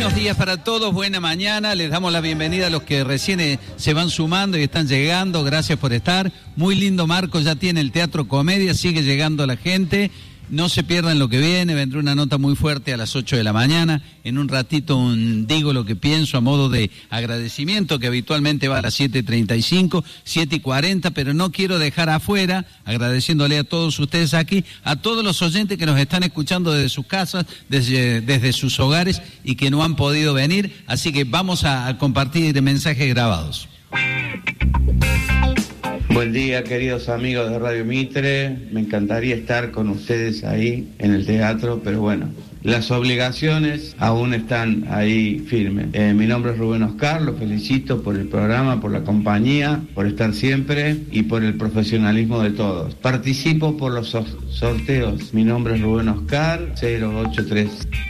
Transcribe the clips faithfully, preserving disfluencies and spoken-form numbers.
Buenos días para todos, buena mañana, les damos la bienvenida a los que recién eh, se van sumando y están llegando, gracias por estar. Muy lindo marco ya tiene el Teatro Comedia, sigue llegando la gente. No se pierdan lo que viene, vendrá una nota muy fuerte a las ocho de la mañana. En un ratito un digo lo que pienso a modo de agradecimiento, que habitualmente va a las siete treinta y cinco, siete y cuarenta, pero no quiero dejar afuera, agradeciéndole a todos ustedes aquí, a todos los oyentes que nos están escuchando desde sus casas, desde, desde sus hogares y que no han podido venir. Así que vamos a, a compartir mensajes grabados. Buen día, queridos amigos de Radio Mitre. Me encantaría estar con ustedes ahí en el teatro, pero bueno, las obligaciones aún están ahí firmes. Eh, mi nombre es Rubén Oscar, los felicito por el programa, por la compañía, por estar siempre y por el profesionalismo de todos. Participo por los so- sorteos. Mi nombre es Rubén Oscar, cero ocho tres.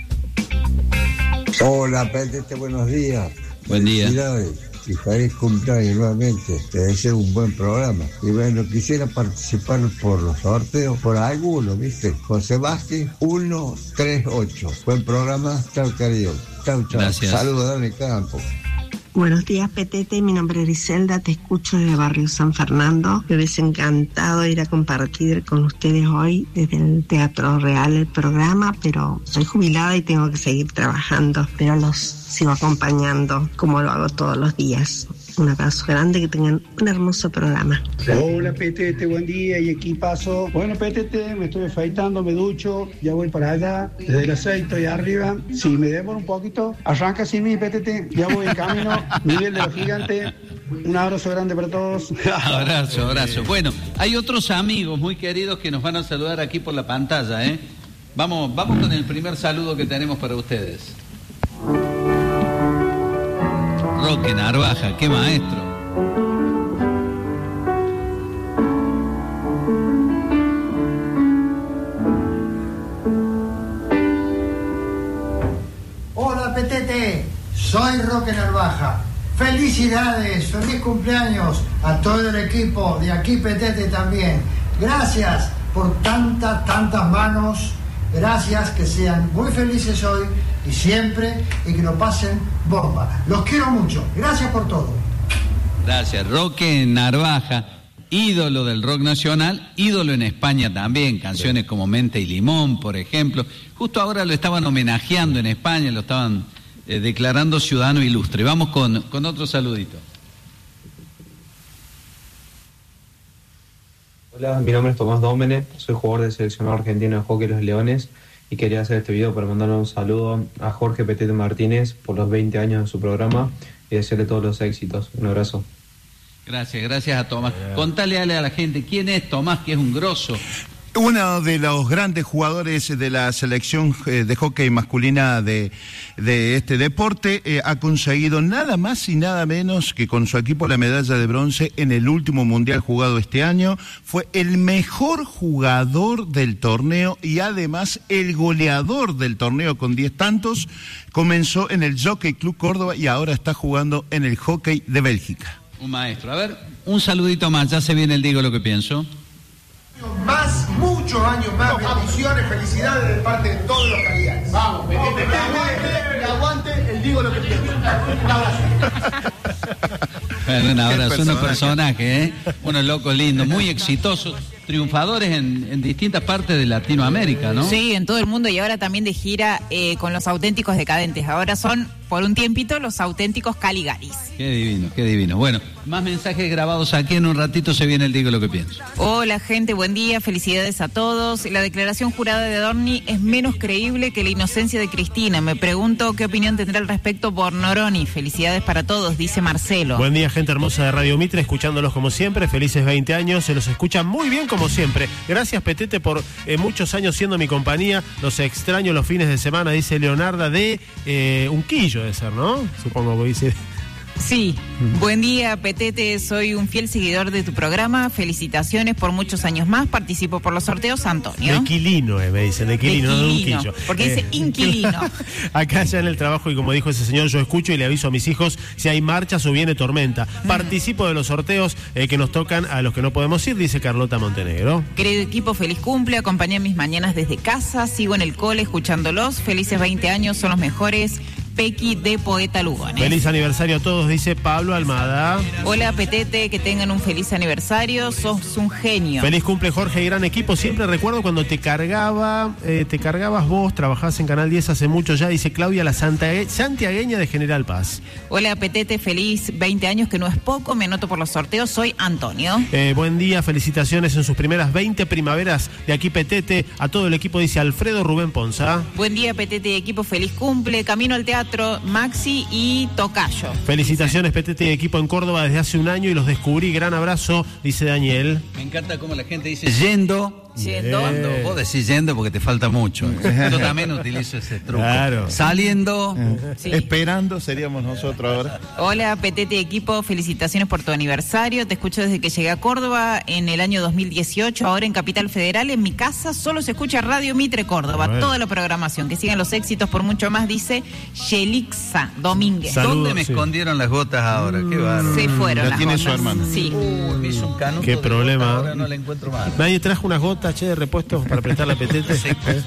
Hola, Petete, buenos días. Buen día. Y feliz cumpleaños nuevamente, te deseo un buen programa. Y bueno, quisiera participar por los sorteos, por alguno, ¿viste? José Vázquez, uno tres ocho. Buen programa, chao querido. Chao, chao. Gracias. Saludos, Dani Campo. Buenos días, Petete, mi nombre es Griselda, te escucho desde Barrio San Fernando. Me hubiese encantado ir a compartir con ustedes hoy desde el Teatro Real el programa, pero soy jubilada y tengo que seguir trabajando, pero los sigo acompañando como lo hago todos los días. Un abrazo grande, que tengan un hermoso programa. Hola, Petete, buen día y equipazo. Bueno, Petete, me estoy afeitando, me ducho, ya voy para allá, desde las seis estoy arriba. Si me demoro un poquito, arranca sin mí, Petete, ya voy en camino. Miguel de los Gigantes, un abrazo grande para todos. Abrazo, abrazo. Bueno, hay otros amigos muy queridos que nos van a saludar aquí por la pantalla, ¿eh? Vamos, vamos con el primer saludo que tenemos para ustedes. Roque Narvaja, qué maestro. Hola, Petete, soy Roque Narvaja. Felicidades, feliz cumpleaños a todo el equipo de aquí, Petete también. Gracias por tantas, tantas manos. Gracias, que sean muy felices hoy y siempre, y que lo pasen bomba. Los quiero mucho. Gracias por todo. Gracias. Roque Narvaja, ídolo del rock nacional, ídolo en España también, canciones como Menta y Limón, por ejemplo. Justo ahora lo estaban homenajeando en España, lo estaban eh, declarando ciudadano ilustre. Vamos con, con otro saludito. Hola, mi nombre es Tomás Dómenech, soy jugador del seleccionado argentino de hockey Los Leones y quería hacer este video para mandarle un saludo a Jorge Petete Martínez por los veinte años de su programa y desearle todos los éxitos. Un abrazo. Gracias, gracias a Tomás. Contale a la gente quién es Tomás, que es un grosso. Uno de los grandes jugadores de la selección de hockey masculina de, de este deporte eh, ha conseguido nada más y nada menos que con su equipo la medalla de bronce en el último mundial jugado este año. Fue el mejor jugador del torneo y además el goleador del torneo con diez tantos. Comenzó en el Jockey Club Córdoba y ahora está jugando en el hockey de Bélgica. Un maestro. A ver, un saludito más, ya se viene el digo lo que pienso. Más, muchos años más, bendiciones, felicidades de parte de todos los caliares. Vamos, que aguante, que aguante el digo lo que pienso. Un abrazo. Bueno, un abrazo, unos personajes, ¿eh? Unos locos lindos, muy exitosos, triunfadores en, en distintas partes de Latinoamérica, ¿no? Sí, en todo el mundo y ahora también de gira eh, con los auténticos decadentes. Ahora son, por un tiempito, los auténticos Caligaris. Qué divino, qué divino. Bueno, más mensajes grabados aquí, en un ratito se viene el digo lo que pienso. Hola gente, buen día, felicidades a todos. La declaración jurada de Dorni es menos creíble que la inocencia de Cristina. Me pregunto qué opinión tendrá al respecto Bornoroni. Felicidades para todos, dice Marcelo. Buen día, gente hermosa de Radio Mitre, escuchándolos como siempre, felices veinte años, se los escucha muy bien como siempre. Gracias, Petete, por eh, muchos años siendo mi compañía, los extraño los fines de semana, dice Leonarda de eh, Unquillo, debe ser, ¿no? Supongo que dice... Sí, buen día, Petete, soy un fiel seguidor de tu programa, felicitaciones por muchos años más, participo por los sorteos, Antonio. De Quilino, eh, me dicen, de Quilino, no de Unquillo. Porque dice eh, inquilino. Acá ya en el trabajo, y como dijo ese señor, yo escucho y le aviso a mis hijos si hay marchas o viene tormenta. Participo de los sorteos eh, que nos tocan a los que no podemos ir, dice Carlota Montenegro. Querido equipo, feliz cumple, acompañé mis mañanas desde casa, sigo en el cole escuchándolos, felices veinte años, son los mejores. Pequi de Poeta Lugones. Feliz aniversario a todos, dice Pablo Almada. Hola, Petete, que tengan un feliz aniversario, sos un genio. Feliz cumple, Jorge, y gran equipo. Siempre recuerdo cuando te cargaba, eh, te cargabas vos, trabajabas en Canal diez hace mucho ya, dice Claudia, la Santa, santiagueña de General Paz. Hola, Petete, feliz veinte años, que no es poco, me anoto por los sorteos, soy Antonio. Eh, buen día, felicitaciones en sus primeras veinte primaveras de aquí, Petete. A todo el equipo, dice Alfredo Rubén Ponza. Buen día, Petete y equipo, feliz cumple, camino al teatro, Maxi y Tocayo. Felicitaciones, Petete y equipo en Córdoba desde hace un año y los descubrí, gran abrazo, dice Daniel. Me encanta cómo la gente dice yendo. Yendo. Cuando vos decís yendo porque te falta mucho. Yo también utilizo ese truco. Claro. Saliendo. Sí. Esperando seríamos nosotros ahora. Hola, Petete equipo, felicitaciones por tu aniversario. Te escucho desde que llegué a Córdoba en el año dos mil dieciocho, ahora en Capital Federal. En mi casa solo se escucha Radio Mitre Córdoba, bueno. Toda la programación. Que sigan los éxitos por mucho más, dice Yelixa Domínguez. Saludos, ¿Dónde me sí. escondieron las gotas ahora? Qué bárbaro. Se fueron La las tiene gotas. su hermano. Sí. Uy, me hizo un canuto Qué de problema. gota, ahora no la encuentro más. Nadie trajo unas gotas, che, de repuestos para prestarle a Petete.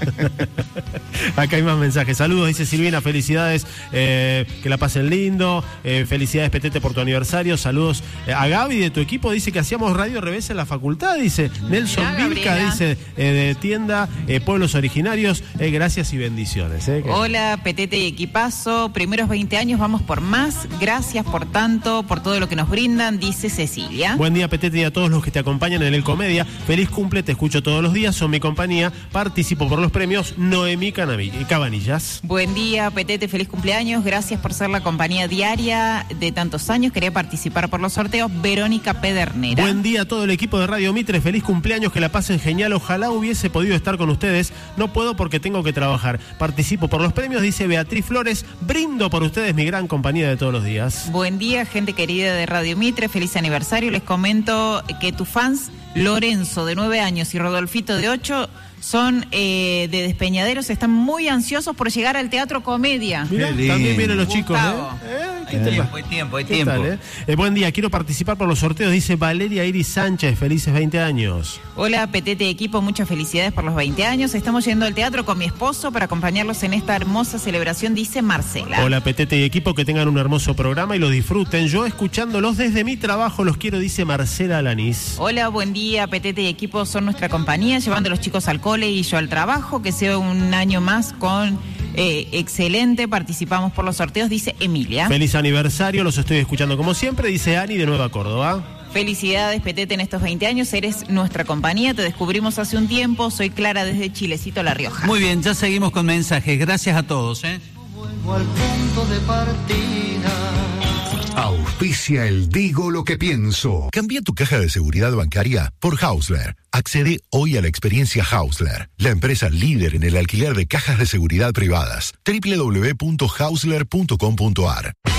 Acá hay más mensajes. Saludos, dice Silvina, felicidades, eh, que la pasen lindo. Eh, felicidades, Petete, por tu aniversario. Saludos eh, a Gaby de tu equipo, dice que hacíamos radio revés en la facultad, dice Nelson Mirá, Vilca, Gabriela. dice eh, de tienda eh, Pueblos Originarios. Eh, gracias y bendiciones. Eh, que- Hola, Petete y equipazo. Primeros veinte años, vamos por más. Gracias por tanto, por todo lo que nos brindan, dice Cecilia. Buen día, Petete, y a todos los que te acompañan en el Comedia. Feliz cumple, te escucho todos los días, son mi compañía. Participo por los premios Noemí Canavi- Cabanillas. Buen día, Petete, feliz cumpleaños. Gracias por ser la compañía diaria de tantos años. Quería participar por los sorteos. Verónica Pedernera. Buen día a todo el equipo de Radio Mitre, feliz cumpleaños, que la pasen genial. Ojalá hubiese podido estar con ustedes. No puedo porque tengo que trabajar. Participo por los premios, dice Beatriz Flores. Brindo por ustedes, mi gran compañía de todos los días. Buen día, gente querida de Radio Mitre. Feliz aniversario. Les comento que tus fans, Lorenzo, de nueve años, y Rodolfito, de ocho, son eh, de Despeñaderos. Están muy ansiosos por llegar al Teatro Comedia. Mirá, Qué lindo. también vienen los chicos, Gustavo. ¿eh? ¿Eh? ¿Qué Hay te tiempo, pasa? hay tiempo, hay ¿Qué tiempo. tal, eh? Eh, buen día, quiero participar por los sorteos, dice Valeria Iris Sánchez, felices veinte años. Hola, Petete equipo, muchas felicidades por los veinte años. Estamos yendo al teatro con mi esposo para acompañarlos en esta hermosa celebración, dice Marcela. Hola, Petete y equipo, que tengan un hermoso programa y lo disfruten. Yo escuchándolos desde mi trabajo los quiero, dice Marcela Alanís. Hola, buen día, Petete y equipo son nuestra compañía, llevando a los chicos al cole y yo al trabajo. Que sea un año más con eh, excelente. Participamos por los sorteos, dice Emilia. Feliz aniversario, los estoy escuchando como siempre, dice Ani de Nueva Córdoba. Felicidades, Petete, en estos veinte años. Eres nuestra compañía, te descubrimos hace un tiempo. Soy Clara desde Chilecito, La Rioja. Muy bien, ya seguimos con mensajes. Gracias a todos, ¿eh? Vuelvo al punto de partida. Auspicia el Digo lo que pienso. Cambia tu caja de seguridad bancaria por Hausler. Accede hoy a la experiencia Hausler, la empresa líder en el alquiler de cajas de seguridad privadas. doble u doble u doble u punto hausler punto com punto a r